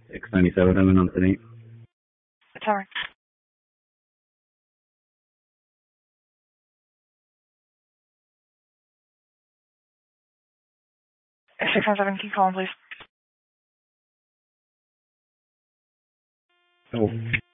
697, I'm in Anthony. Tower. 697, can you call him, please? Oh.